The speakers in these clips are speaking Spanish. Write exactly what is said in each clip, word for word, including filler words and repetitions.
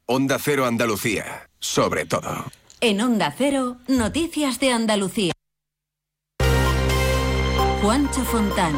Onda Cero Andalucía, sobre todo. En Onda Cero, noticias de Andalucía. Juancho Fontán.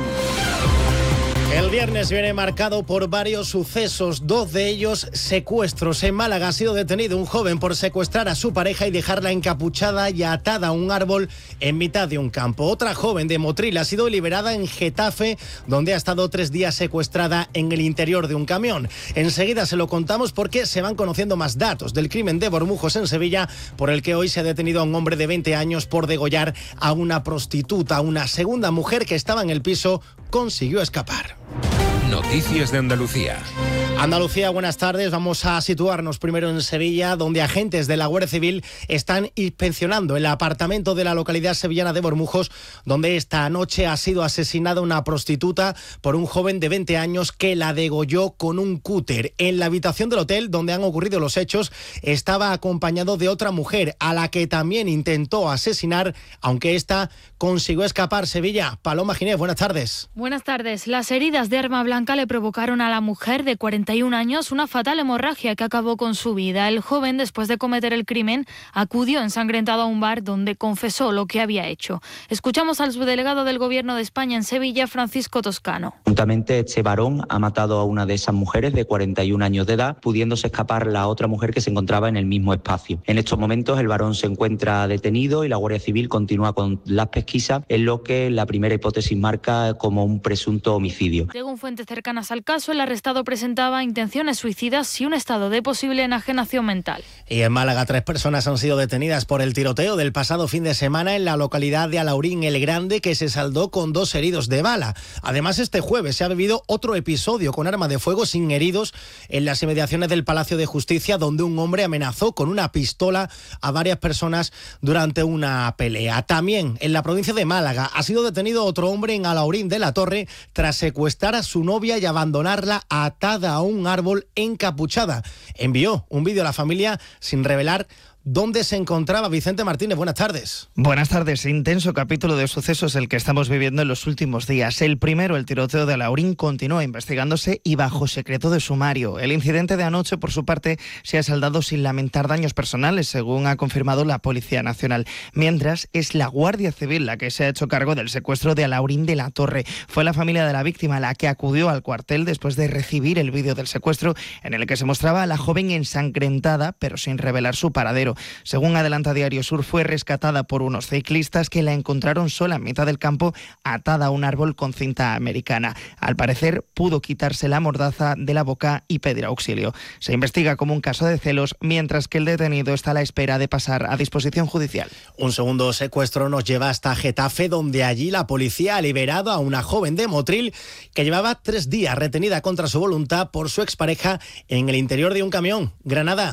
El viernes viene marcado por varios sucesos, dos de ellos secuestros. En Málaga ha sido detenido un joven por secuestrar a su pareja y dejarla encapuchada y atada a un árbol en mitad de un campo. Otra joven de Motril ha sido liberada en Getafe, donde ha estado tres días secuestrada en el interior de un camión. Enseguida se lo contamos porque se van conociendo más datos del crimen de Bormujos en Sevilla, por el que hoy se ha detenido a un hombre de veinte años por degollar a una prostituta. Una segunda mujer que estaba en el piso consiguió escapar. Noticias de Andalucía. Andalucía, buenas tardes. Vamos a situarnos primero en Sevilla, donde agentes de la Guardia Civil están inspeccionando el apartamento de la localidad sevillana de Bormujos, donde esta noche ha sido asesinada una prostituta por un joven de veinte años que la degolló con un cúter. En la habitación del hotel donde han ocurrido los hechos estaba acompañado de otra mujer a la que también intentó asesinar, aunque esta consiguió escapar. Sevilla, Paloma Ginés, buenas tardes. Buenas tardes. Las heridas de arma blanca le provocaron a la mujer de cuarenta y un años una fatal hemorragia que acabó con su vida. El joven, después de cometer el crimen, acudió ensangrentado a un bar donde confesó lo que había hecho. Escuchamos al subdelegado del Gobierno de España en Sevilla, Francisco Toscano. Juntamente, este varón ha matado a una de esas mujeres de cuarenta y un años de edad, pudiéndose escapar la otra mujer que se encontraba en el mismo espacio. En estos momentos, el varón se encuentra detenido y la Guardia Civil continúa con las pesquisas, en lo que la primera hipótesis marca como un presunto homicidio. Según fuentes cercanas al caso, el arrestado presentaba intenciones suicidas y un estado de posible enajenación mental. Y en Málaga, tres personas han sido detenidas por el tiroteo del pasado fin de semana en la localidad de Alaurín el Grande, que se saldó con dos heridos de bala. Además, este jueves se ha vivido otro episodio con arma de fuego sin heridos en las inmediaciones del Palacio de Justicia, donde un hombre amenazó con una pistola a varias personas durante una pelea. También en la provincia de Málaga ha sido detenido otro hombre en Alaurín de la Torre tras secuestrar a su novia y abandonarla atada a un árbol encapuchada. Envió un vídeo a la familia sin revelar ¿dónde se encontraba? Vicente Martínez, buenas tardes. Buenas tardes. Intenso capítulo de sucesos el que estamos viviendo en los últimos días. El primero, el tiroteo de Alaurín, continúa investigándose y bajo secreto de sumario. El incidente de anoche, por su parte, se ha saldado sin lamentar daños personales, según ha confirmado la Policía Nacional. Mientras, es la Guardia Civil la que se ha hecho cargo del secuestro de Alaurín de la Torre. Fue la familia de la víctima la que acudió al cuartel después de recibir el vídeo del secuestro, en el que se mostraba a la joven ensangrentada, pero sin revelar su paradero. Según adelanta Diario Sur, fue rescatada por unos ciclistas que la encontraron sola en mitad del campo, atada a un árbol con cinta americana. Al parecer, pudo quitarse la mordaza de la boca y pedir auxilio. Se investiga como un caso de celos, mientras que el detenido está a la espera de pasar a disposición judicial. Un segundo secuestro nos lleva hasta Getafe, donde allí la policía ha liberado a una joven de Motril que llevaba tres días retenida contra su voluntad por su expareja en el interior de un camión. Granada.